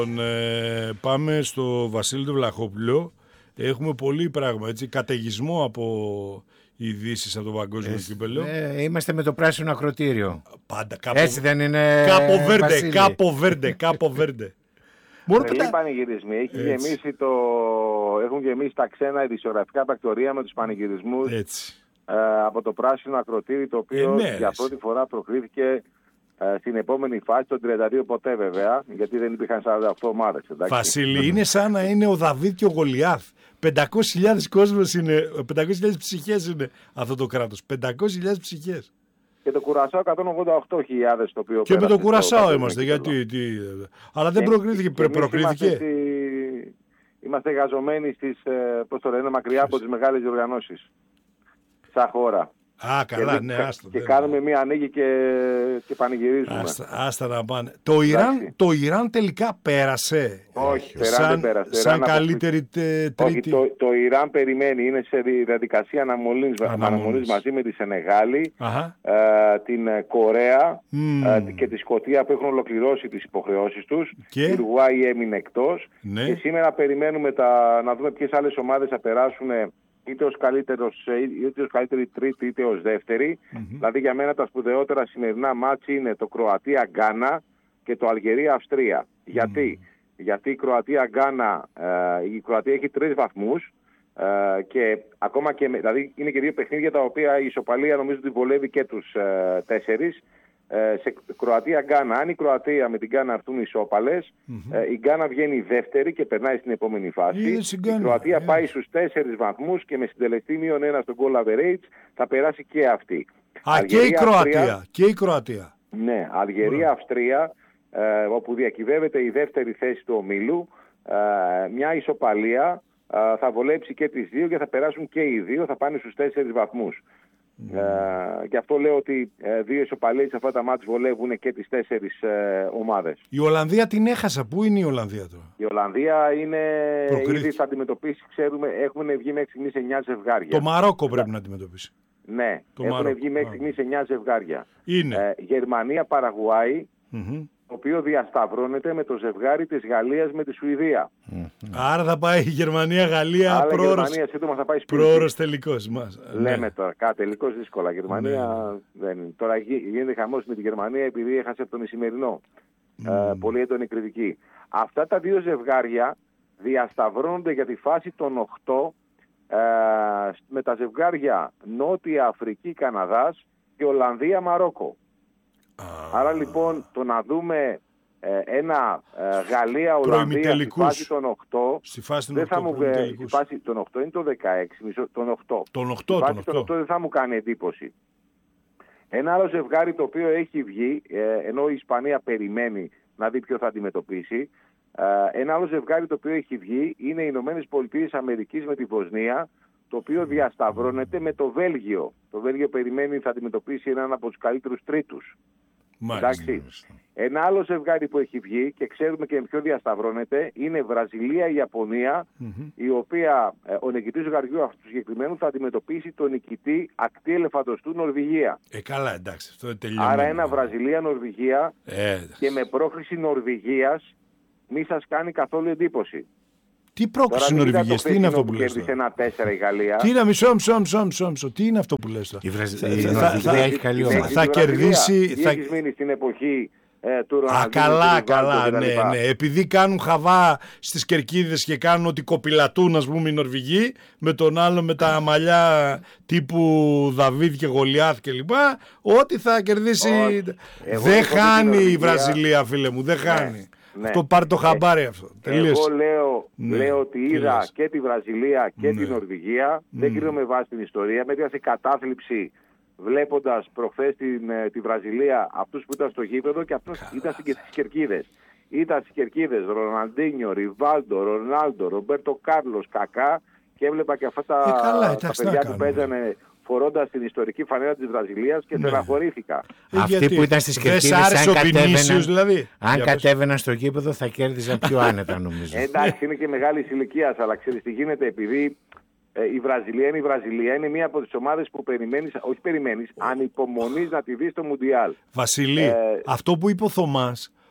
Πάμε στο Βασίλη του Βλαχόπουλο. Έχουμε πολύ πράγμα, έτσι, καταιγισμό από ειδήσεις από το παγκόσμιο κύπελλο. Είμαστε με το πράσινο ακροτήριο. Πάντα έτσι δεν είναι? Κάπο Βέρντε. Τρελοί πανηγυρισμοί. Έχουν γεμίσει τα ξένα ειδησιογραφικά πρακτορία με τους πανηγυρισμούς από το πράσινο ακροτήρι, το οποίο για πρώτη φορά προκρίθηκε στην επόμενη φάση, τον 32 ποτέ βέβαια, γιατί δεν υπήρχαν 48 ομάδες. Βασίλη, είναι σαν να είναι ο Δαβίδ και ο Γολιάθ. 500.000 κόσμος είναι, 500.000 ψυχές είναι αυτό το κράτος. 500.000 ψυχές. Και το Κουρασάο 188.000 το οποίο. Και με το Κουρασάο είμαστε. Γιατί. Αλλά δεν προκρίθηκε. Προκρίθηκε. Είμαστε γαζωμένοι στις, μακριά από τις μεγάλες διοργανώσεις. Σαν χώρα. Καλά, και κάνουμε μία ανοίγη και πανηγυρίζουμε. Άστα να πάνε. Το Ιράν τελικά πέρασε. Όχι, δεν πέρασε. Σαν καλύτερη τρίτη. Όχι, το Ιράν περιμένει. Είναι σε διαδικασία αναμονής μαζί με τη Σενεγάλη, την Κορέα και τη Σκωτία που έχουν ολοκληρώσει τις υποχρεώσεις τους. Η Ουρουάη έμεινε εκτός. Ναι. Και σήμερα περιμένουμε να δούμε ποιες άλλες ομάδες θα περάσουν, είτε ως καλύτερη τρίτη είτε ως δεύτερη. Δηλαδή για μένα τα σπουδαιότερα σημερινά μάτσι είναι το Κροατία-Γκάνα και το Αλγερία-Αυστρία. Γιατί η Κροατία-Γκάνα, η Κροατία έχει 3 βαθμούς και ακόμα και, δηλαδή είναι και 2 παιχνίδια τα οποία η ισοπαλία νομίζω ότι βολεύει και τους 4. Σε Κροατία-Γκάνα, αν η Κροατία με την Γκάνα έρθουν ισόπαλες, η Γκάνα βγαίνει δεύτερη και περνάει στην επόμενη φάση. Η Κροατία πάει στους 4 βαθμούς και με συντελεστή -1 στο goal average θα περάσει και αυτή. Και η Κροατία. Ναι, Αλγερία-Αυστρία, όπου διακυβεύεται η δεύτερη θέση του ομίλου. Μια ισοπαλία θα βολέψει και τις 2 και θα περάσουν και οι 2, θα πάνε στους 4 βαθμούς. Γι' αυτό λέω ότι 2 ισοπαλίες σε αυτά τα μάτς βολεύουν και τις 4 ομάδες. Η Ολλανδία την έχασα. Πού είναι η Ολλανδία τώρα? Η Ολλανδία είναι ήδη θα αντιμετωπίσει, ξέρουμε, έχουν βγει μέχρι στιγμής 9 ζευγάρια. Το Μαρόκο πρέπει να αντιμετωπίσει. Ναι, έχουν βγει μέχρι στιγμής 9 ζευγάρια. Είναι Γερμανία-Παραγουάη, το οποίο διασταυρώνεται με το ζευγάρι της Γαλλίας με τη Σουηδία. Άρα θα πάει η Γερμανία-Γαλλία πρόωρος τελικός. Λέμε τώρα, τελικός δύσκολα. Γερμανία δεν είναι. Τώρα γίνεται χαμός με τη Γερμανία επειδή έχασε από τον Ισημερινό. Πολύ έντονη κριτική. Αυτά τα 2 ζευγάρια διασταυρώνονται για τη φάση των 8 με τα ζευγάρια Νότια Αφρική-Καναδάς και Ολλανδία-Μαρόκο. Άρα λοιπόν το να δούμε ένα Γαλλία-Ολλανδία στη φάση των 8 δεν θα μου βγει. Στη φάση των 8 είναι το 16, τον 8. Στη φάση των 8 δεν θα μου κάνει εντύπωση. Ένα άλλο ζευγάρι το οποίο έχει βγει, ενώ η Ισπανία περιμένει να δει ποιο θα αντιμετωπίσει, ένα άλλο ζευγάρι το οποίο έχει βγει είναι οι Ηνωμένες Πολιτείες Αμερικής με τη Βοσνία, το οποίο διασταυρώνεται με το Βέλγιο. Το Βέλγιο περιμένει θα αντιμετωπίσει έναν από τους καλύτερους τρίτους. Εντάξει. Ένα άλλο ζευγάρι που έχει βγει και ξέρουμε και με ποιο διασταυρώνεται είναι Βραζιλία-Ιαπωνία, η οποία ο νικητής ζευγαριού αυτού του συγκεκριμένου θα αντιμετωπίσει τον νικητή ακτή ελεφαντοστού Νορβηγία. Καλά, εντάξει, αυτό είναι τελειωμένο. Άρα ένα Βραζιλία-Νορβηγία και με πρόκριση Νορβηγίας μη σας κάνει καθόλου εντύπωση. Τι πρόκριση Νορβηγίας, τι είναι αυτό που λες? Κέρδισε 1-4 η Γαλλία. Τι είναι, μισό, τι είναι αυτό που λες τώρα? Η Νορβηγία έχει καλή ομάδα. Θα κερδίσει. Έχεις μείνει στην εποχή του Ροναλντίνου. Καλά, ναι. Επειδή κάνουν χαβά στις κερκίδες και κάνουν ότι κοπηλατούν, ας πούμε, οι Νορβηγοί, με τον άλλο με τα μαλλιά τύπου Δαβίδ και Γολιάθ κλπ. Ό,τι θα κερδίσει. Δεν χάνει η Βραζιλία, φίλε μου, δεν χάνει. Ναι. Αυτό πάρει το χαμπάρι αυτό. Εγώ λέω ότι είδα και τη Βραζιλία και την Νορβηγία. Δεν κρίνω με βάση την ιστορία. Με σε κατάθλιψη βλέποντας προχθές τη Βραζιλία αυτούς που ήταν στο γήπεδο και αυτούς ήταν και στις κερκίδες. Ήταν στις κερκίδες Ροναλντίνιο, Ριβάλντο, Ρονάλντο, Ρομπέρτο Κάρλος, Κακά και έβλεπα και αυτά τα παιδιά που παίζανε φορώντας την ιστορική φανέλα της Βραζιλίας και στεναχωρήθηκα. Αυτοί που ήταν στις κερκίδες, αν κατέβαιναν στο γήπεδο θα κέρδιζαν πιο άνετα, νομίζω. Εντάξει, είναι και μεγάλη ηλικία, αλλά ξέρεις τι γίνεται, επειδή η Βραζιλία είναι μία από τις ομάδες που ανυπομονείς να τη δεις στο Μουντιάλ. Βασιλή, αυτό που είπε ο Θωμάς,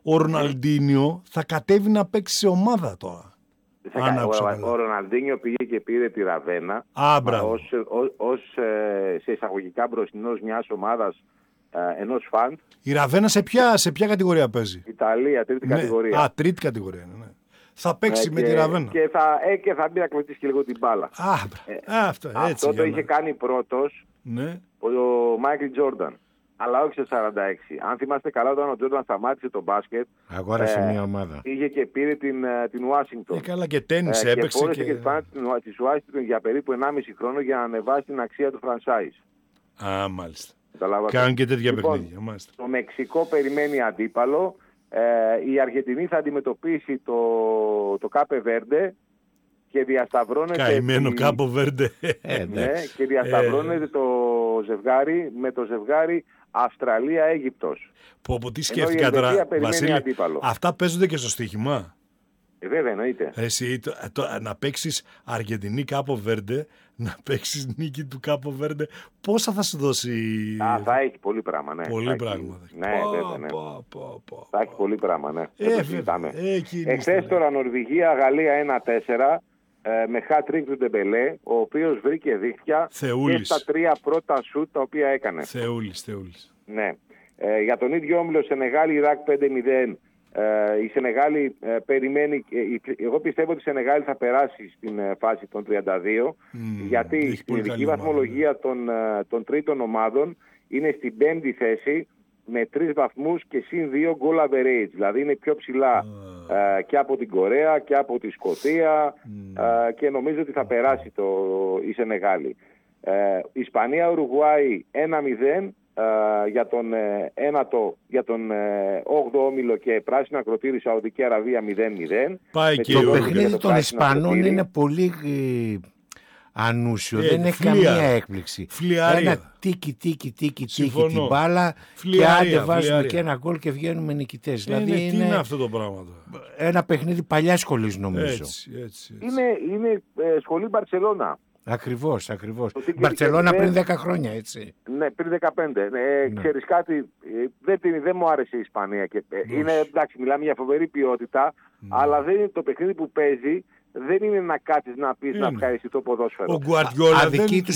ο Ροναλντίνιο θα κατέβει να παίξει σε ομάδα τώρα. Ο Ροναλντίνιο πήγε και πήρε τη Ραβένα ως σε εισαγωγικά μπροστινός μιας ομάδας, ενός φαντ. Η Ραβένα σε ποια κατηγορία παίζει? Ιταλία, τρίτη κατηγορία. Τρίτη κατηγορία, ναι. Θα παίξει με τη Ραβένα. Και θα μπει να κλωτσίσει και λίγο την μπάλα. Αυτό το είχε κάνει πρώτος ο Μάικλ Τζόρνταν. Αλλά όχι σε 46. Αν θυμάστε καλά, όταν ο Τζόρνταν σταμάτησε το μπάσκετ, αγόρασε μια ομάδα. Πήγε και πήρε την Ουάσιγκτον. Καλά, και τένις έπαιξε. Και φόρεσε και τη Ουάσιγκτον για περίπου 1,5 χρόνο για να ανεβάσει την αξία του franchise. Μάλιστα. Κάνουν και τέτοια παιχνίδια. Το Μεξικό περιμένει αντίπαλο. Η Αργεντινή θα αντιμετωπίσει το Κάπε Βέρντε και διασταυρώνεται. Καημένο Κάπο Βέρντε. Και διασταυρώνεται το ζευγάρι με το ζευγάρι Αυστραλία-Αίγυπτος. Από τι σκέφτηκα τώρα, Βασίλη, αυτά παίζονται και στο στοίχημα. Βέβαια, εννοείται. Εσύ να παίξεις Αργεντινή Κάπο Βέρντε, να παίξεις νίκη του Κάπο Βέρντε, πόσα θα σου δώσει? Θα έχει πολύ πράγμα, ναι. Πολύ πράγμα. Ναι, βέβαια, ναι. Θα έχει πολύ πράγμα, ναι. Εχθές τώρα Νορβηγία-Γαλλία 1-4. Με hat-trick του Ντεμπελέ, ο οποίος βρήκε δίχτυα και στα 3 πρώτα σουτ τα οποία έκανε. Θεούλης. Ναι. Για τον ίδιο όμιλο Σενεγάλη-Ιράκ 5-0. Η Σενεγάλη περιμένει, εγώ πιστεύω ότι η Σενεγάλη θα περάσει στην φάση των 32, γιατί στην ειδική βαθμολογία των τρίτων ομάδων είναι στην 5η θέση με 3 βαθμούς και συν 2 goal average. Δηλαδή είναι πιο ψηλά και από την Κορέα και από τη Σκωτία και νομίζω ότι θα περάσει η Σενεγάλη. Ισπανία-Ουρουγουάη 1-0 για τον 8ο όμιλο και πράσινο ακροτήρι Σαουδική Αραβία 0-0. Πάει και το παιχνίδι των Ισπανών είναι πολύ ανούσιο, δεν έχει καμία έκπληξη. Ένα τίκι την μπάλα και άντε βάζουμε και ένα γκολ και βγαίνουμε νικητές. Δηλαδή τι είναι αυτό το πράγμα? Ένα παιχνίδι παλιάς σχολής νομίζω. Έτσι. Είναι σχολή Μπαρσελόνα. Ακριβώς. Μπαρσελόνα πριν 10 χρόνια, έτσι. Ναι, πριν 15. Ξέρεις κάτι, δεν μου άρεσε η Ισπανία. Είναι, εντάξει, μιλάμε για φοβερή ποιότητα, αλλά δεν είναι το παιχνίδι που παίζει. Δεν είναι να κάτσεις να πεις να ευχαριστεί το ποδόσφαιρο. Ο Γκουαρδιόλα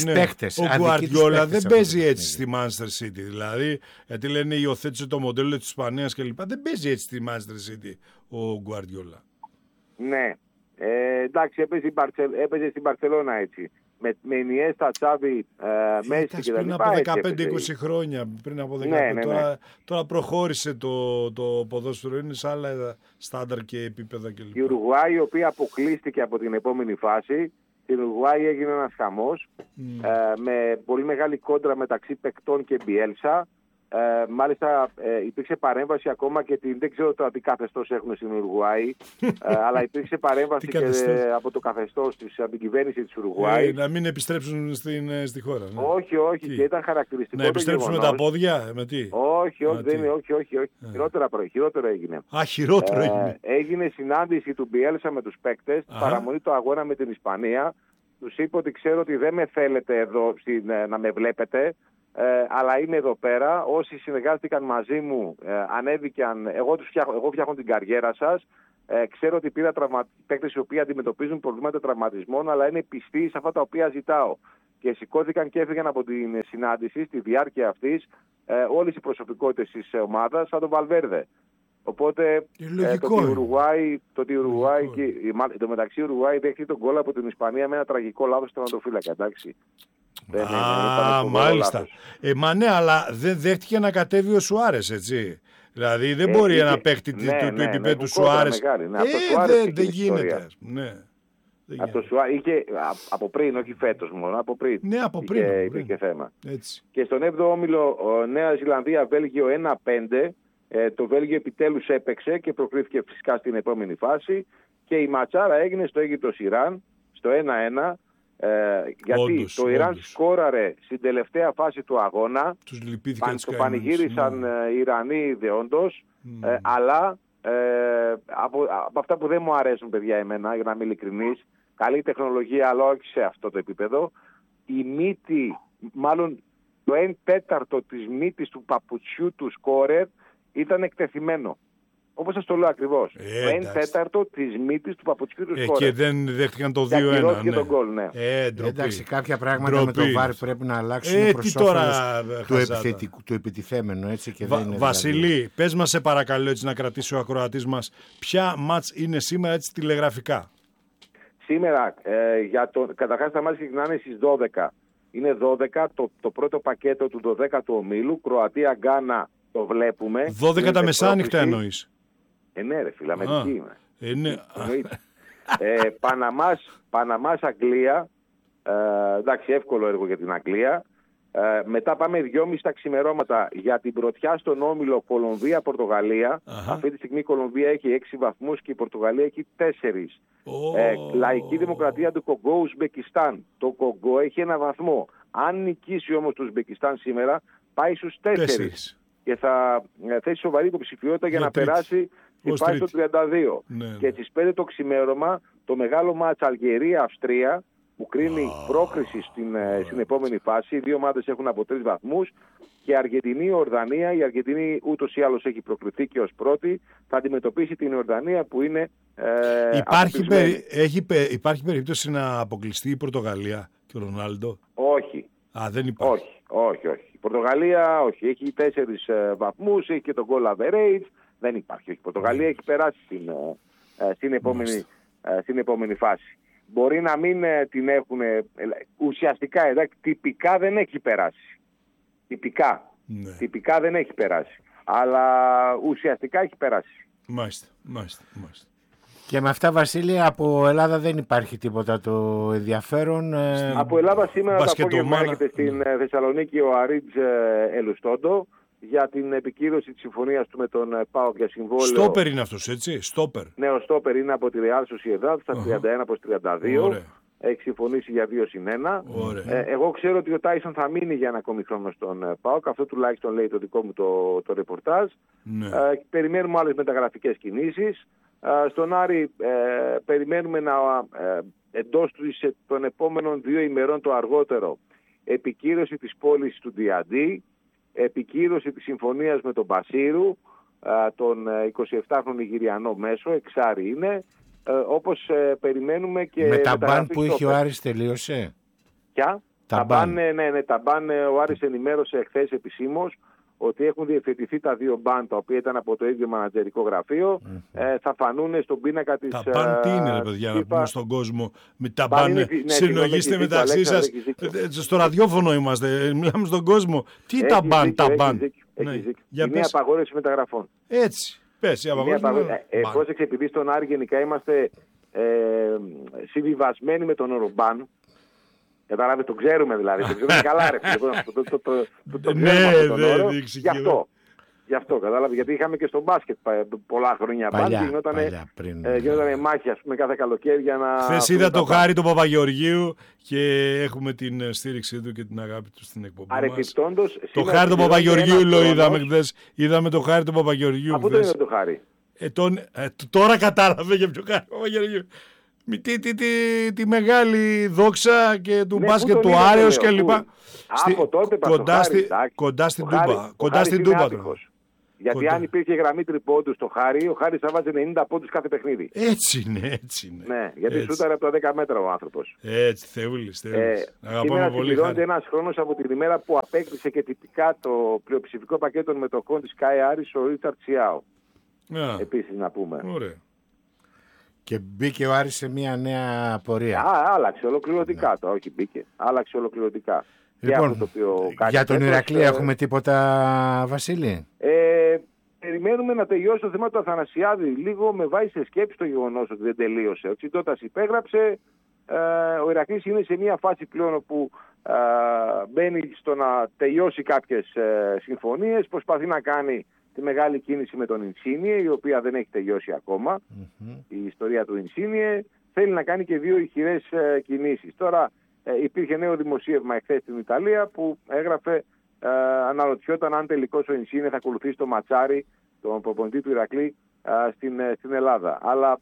δεν παίζει έτσι στη Manchester City. Δηλαδή, γιατί λένε υιοθέτησε το μοντέλο της Ισπανίας κλπ. Δεν παίζει έτσι στη Manchester City ο Γκουαρδιόλα. Ναι. Εντάξει, έπαιζε στην Μπαρσελόνα έτσι. Με Ινιέστα, Τσάβι, Μέση και τα λοιπά. Πριν από 15-20 χρόνια. Πριν από 15. Ναι. Τώρα προχώρησε το ποδόσφαιρο. Είναι σε άλλα στάνταρ και επίπεδα κλπ. Η Ουρουγουάη, η οποία αποκλείστηκε από την επόμενη φάση. Στην Ουρουγουάη έγινε ένας χαμός. Με πολύ μεγάλη κόντρα μεταξύ παικτών και Μπιέλσα. Μάλιστα υπήρξε παρέμβαση ακόμα και δεν ξέρω τώρα τι καθεστώς έχουν στην Ουρουγουάη, αλλά υπήρξε παρέμβαση και από το καθεστώς από την κυβέρνηση της Ουρουγουάη. Να μην επιστρέψουν στη χώρα. Ναι. Όχι, και ήταν χαρακτηριστικό. Να επιστρέψουν με τα πόδια, με τι? Όχι. Χειρότερο έγινε. Χειρότερο έγινε. Έγινε συνάντηση του Μπιέλσα με τους παίκτες, παραμονή του αγώνα με την Ισπανία. Τους είπε ότι ξέρω ότι δεν με θέλετε εδώ να με βλέπετε. Αλλά είμαι εδώ πέρα. Όσοι συνεργάστηκαν μαζί μου ανέβηκαν. Εγώ φτιάχνω την καριέρα σας. Ξέρω ότι πήρα παίκτες οι οποίοι αντιμετωπίζουν προβλήματα τραυματισμών, αλλά είναι πιστοί σε αυτά τα οποία ζητάω. Και σηκώθηκαν και έφυγαν από την συνάντηση στη διάρκεια αυτής όλες οι προσωπικότητες της ομάδας, σαν τον Βαλβέρδε. Οπότε το ότι η Ουρουγουάη, το μεταξύ Ουρουγουάη δέχτηκε τον γκολ από την Ισπανία με ένα τραγικό λάθος τερματοφύλακα, εντάξει. Μάλιστα. Μα ναι, αλλά δεν δέχτηκε να κατέβει ο Σουάρες, έτσι. Δηλαδή δεν μπορεί ένα παίκτη του επίπεδου του Σουάρες. Δεν γίνεται. Είχε από πριν, όχι φέτος μόνο, από πριν. Ναι, από πριν. Υπήρχε θέμα. Έτσι. Και στον 7ο όμιλο Νέα Ζηλανδία, Βέλγιο 1-5. Το Βέλγιο επιτέλους έπαιξε και προκρίθηκε φυσικά στην επόμενη φάση. Και η ματσάρα έγινε στο Αίγυπτος-Ιράν, στο 1-1. Γιατί το Ιράν σκόραρε στην τελευταία φάση του αγώνα. Το πανηγύρισαν οι Ιρανοί δεόντως, αλλά από αυτά που δεν μου αρέσουν, παιδιά, εμένα, για να είμαι ειλικρινής, καλή τεχνολογία, αλλά όχι σε αυτό το επίπεδο, η μύτη, μάλλον το 1/4 της μύτης του παπουτσιού του σκόρερ ήταν εκτεθειμένο. Όπως σας το λέω ακριβώς. Το 1/4 της μύτης του παπουτσιού του σκόρερ. Και δεν δέχτηκαν το 2-1. Και ακυρώθηκε τον γκολ, ναι. Εντάξει, κάποια πράγματα με το VAR πρέπει να αλλάξουν προς όφελος του επιτιθέμενου. Έτσι, και δεν είναι Βασιλή, δηλαδή. πες μας σε παρακαλώ έτσι να κρατήσει ο ακροατής μας. Ποια μάτς είναι σήμερα έτσι τηλεγραφικά? Σήμερα, καταρχάς τα μάτς ξεκινάνε στις 12. Είναι 12 το πρώτο πακέτο του 12ου ομίλου. Κροατία-Γκάνα το βλέπουμε. 12 τα μεσάνυχτα εννοείς? Ναι ρε φίλε, Αμερική είμαι. Παναμάς-Αγγλία. Εντάξει, εύκολο έργο για την Αγγλία. Μετά πάμε 2.30 τα ξημερώματα για την πρωτιά στον όμιλο Κολομβία-Πορτογαλία. Αυτή τη στιγμή η Κολομβία έχει 6 βαθμούς και η Πορτογαλία έχει 4. Λαϊκή Δημοκρατία του Κογκό, Ουσμπεκιστάν. Το Κογκό έχει 1 βαθμό. Αν νικήσει όμως το Ουσμπεκιστάν σήμερα, πάει στους 4. Και θα θέσει σοβαρή υποψηφιότητα για να περάσει στη φάση το 32. Και στις 5 το ξημέρωμα το μεγάλο μάτς Αλγερία-Αυστρία που κρίνει πρόκριση στην επόμενη φάση. Οι δύο ομάδες έχουν από 3 βαθμούς. Και Αργεντινή-Ορδανία. Η Αργεντινή ούτως ή άλλως έχει προκριθεί και ως πρώτη. Θα αντιμετωπίσει την Ορδανία που είναι. Υπάρχει περίπτωση να αποκλειστεί η Πορτογαλία και ο Ρονάλντο? Όχι. Δεν υπάρχει. Όχι. Η Πορτογαλία όχι. Έχει 4 βαθμούς, έχει και τον goal average. Δεν υπάρχει. Η Πορτογαλία έχει περάσει στην επόμενη φάση. Μπορεί να μην την έχουν ουσιαστικά, τυπικά δεν έχει περάσει. Τυπικά δεν έχει περάσει. Αλλά ουσιαστικά έχει περάσει. Μάλιστα. Και με αυτά, Βασίλη, από Ελλάδα δεν υπάρχει τίποτα το ενδιαφέρον? Από Ελλάδα σήμερα το απόγευμα έρχεται στην Θεσσαλονίκη ο Αρίτζ Ελουστόντο για την επικύρωση της συμφωνίας του με τον ΠΑΟΚ για συμβόλαιο. Στόπερ είναι αυτός, έτσι? Στόπερ. Ναι, ο Στόπερ είναι από τη Real Sociedad στα 31 προς 32. Ωραία. Έχει συμφωνήσει για 2+1. Εγώ ξέρω ότι ο Τάισον θα μείνει για ένα ακόμη χρόνο στον ΠΑΟΚ. Αυτό τουλάχιστον λέει το δικό μου το ρεπορτάζ. Ναι. Περιμένουμε άλλες μεταγραφικές κινήσεις. Στον Άρη περιμένουμε εντός των επόμενων 2 ημερών το αργότερο επικύρωση της πώλησης του Διαντή, επικύρωση της συμφωνίας με τον Μπασίρου, τον 27χρονο Νιγηριανό μέσο, εξάρι είναι, όπως περιμένουμε και... Με τα μπαν που είχε ο Άρης τελείωσε. Ποια? Τα μπαν ο Άρης ενημέρωσε εχθές επισήμως ότι έχουν διευθετηθεί τα 2 μπαν, τα οποία ήταν από το ίδιο μανατζερικό γραφείο. Θα φανούν στον πίνακα της... Τα μπαν τι είναι, ρε παιδιά, να πούμε στον κόσμο? Με τα μπαν συλλογίστε μεταξύ σας. Στο ραδιόφωνο είμαστε, μιλάμε στον κόσμο. Τι τα μπαν? Είναι απαγόρευση μεταγραφών. Έτσι, πες, η απαγόρευση. Πρόσεξε, επειδή στον Άρη γενικά είμαστε συμβιβασμένοι με τον όρο μπαν. Κατάλαβε, το ξέρουμε δηλαδή. Το ξέρουμε καλά, ρε. Το ξέρουμε αυτόν τον όρο. Γι' αυτό, κατάλαβε. Γιατί είχαμε και στο μπάσκετ πολλά χρόνια μπαν. Γινότανε μάχη, ας πούμε, κάθε καλοκαίρι για να... Χθες είδα το Χάρη τον Παπαγεωργίου και έχουμε την στήριξή του και την αγάπη του στην εκπομπή μας. Το Χάρη τον Παπαγεωργίου είδαμε χθες. Είδαμε το Χάρη τον Παπαγεωργίου. Από το είδαμε το Χάρη. Τώρα κατάλαβε για ποιο Χάρη τον Παπαγεωργίου. Τη μεγάλη δόξα και του μπάσκετ του Άρεος και λοιπά. Από τότε κοντά στην Τούμπα. Κοντά στην Τούμπα. Γιατί αν υπήρχε γραμμή τριπώντου στο Χάρη, ο Χάρης θα βάζει 90 πόντους κάθε παιχνίδι. Έτσι είναι. Ναι, γιατί σούταρε από τα 10 μέτρα ο άνθρωπος. Έτσι, θεούλης. Σήμερα συμπληρώνεται ένας χρόνος από την ημέρα που απέκτησε και τυπικά το πλειοψηφικό πακέτο των μετοχών της Sky Άρης ο Ρίτσαρτ Σιάου. Επίσης να πούμε. Ωραία. Και μπήκε ο Άρης σε μια νέα πορεία. Άλλαξε ολοκληρωτικά το, όχι μπήκε. Άλλαξε ολοκληρωτικά. Λοιπόν, για τον Ηρακλή έχουμε τίποτα, Βασίλη? Περιμένουμε να τελειώσει το θέμα του Αθανασιάδη. Λίγο με βάζει σε σκέψη το γεγονός ότι δεν τελείωσε. Ο Τσιντώτας υπέγραψε. Ο Ηρακλής είναι σε μια φάση πλέον όπου μπαίνει στο να τελειώσει κάποιες συμφωνίες. Προσπαθεί να κάνει τη μεγάλη κίνηση με τον Ινσίνιε, η οποία δεν έχει τελειώσει ακόμα. Η ιστορία του Ινσίνιε. Θέλει να κάνει και 2 ηχηρές κινήσεις. Τώρα υπήρχε νέο δημοσίευμα εχθές στην Ιταλία που έγραφε, αναρωτιόταν αν τελικώς ο Ινσίνιε θα ακολουθήσει το Ματσάρι, τον προπονητή του Ηρακλή, στην Ελλάδα. Αλλά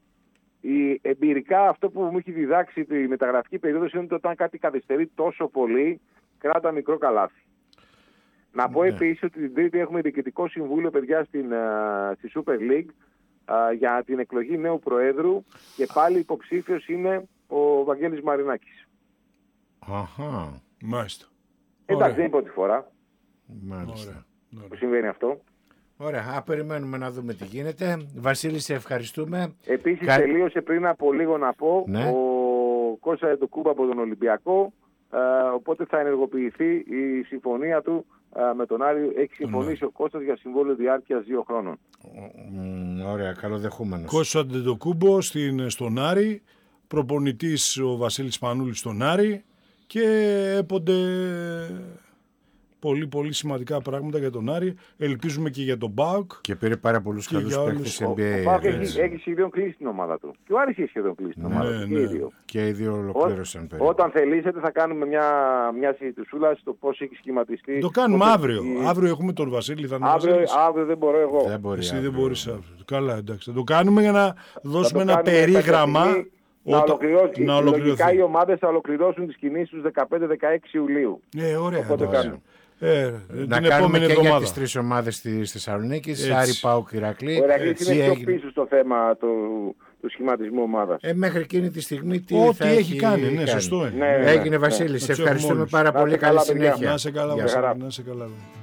εμπειρικά αυτό που μου έχει διδάξει η μεταγραφική περίοδος είναι ότι όταν κάτι καθυστερεί τόσο πολύ, κράτα μικρό καλάθι. Να πω επίσης ότι την Τρίτη έχουμε διοικητικό συμβούλιο, παιδιά, στη Super League για την εκλογή νέου Προέδρου και πάλι υποψήφιος είναι ο Βαγγέλης Μαρινάκης. Αχα, μάλιστα. Εντάξει, δεν είναι πρώτη φορά Μάλιστα. που συμβαίνει αυτό. Ωραία, περιμένουμε να δούμε τι γίνεται. Βασίλη, σε ευχαριστούμε. Επίσης τελείωσε πριν από λίγο να πω ο Κώστας Αντετοκούμπο από τον Ολυμπιακό, οπότε θα ενεργοποιηθεί η συμφωνία του με τον Άρη. Έχει συμφωνήσει ο Κώστας για συμβόλαιο διάρκειας 2 χρόνων. Ωραία, καλοδεχούμενος. Κώστας Αντετοκούμπο στον Άρη, προπονητής ο Βασίλης Σπανούλης στον Άρη και έπονται πολύ πολύ σημαντικά πράγματα για τον Άρη. Ελπίζουμε και για τον ΠΑΟΚ. Και πήρε πάρα πολλούς καλούς παίκτες NBA. Ο ΠΑΟΚ έχει σχεδόν κλείσει την ομάδα του. Και ο Άρης έχει σχεδόν κλείσει την ομάδα του. Και οι δύο ολοκλήρωσαν περίπου. Όταν θελήσετε θα κάνουμε μια συζητησούλα στο πώς έχει σχηματιστεί. Το κάνουμε αύριο. Αύριο έχουμε τον Βασίλη. Αύριο δεν μπορώ εγώ. Εσύ δεν μπορείς αύριο. Καλά, εντάξει. Θα το κάνουμε για να δώσουμε ένα περίγραμμα. Να ολοκληρωθεί. Οι ομάδες θα ολοκληρώσουν τις κινήσεις τους 15-16 Ιουλίου. Ωραία. Να κάνουμε και για τις 3 ομάδες της Θεσσαλονίκης, Άρη, ΠΑΟΚ, Ηρακλή. Ο Ηρακλής είναι πιο πίσω στο θέμα του σχηματισμού ομάδας. Μέχρι εκείνη τη στιγμή ό,τι έχει κάνει, ναι, σωστό είναι. Έγινε Βασίλη, σε ευχαριστούμε πάρα πολύ. Καλή συνέχεια. Να σε καλά.